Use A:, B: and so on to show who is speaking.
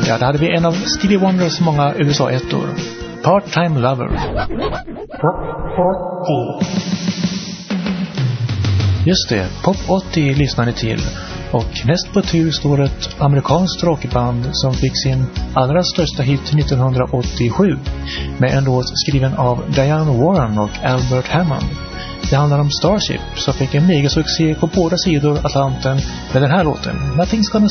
A: Ja, där hade vi en av Stevie Wonders många USA-ettor. Part-Time Lover. Just det, Pop 80 lyssnar ni till. Och näst på tur står ett amerikanskt rockband som fick sin allra största hit 1987 med en låt skriven av Diane Warren och Albert Hammond. Det handlar om Starship som fick en megasuccé på båda sidor Atlanten med den här låten, Nothing's Gonna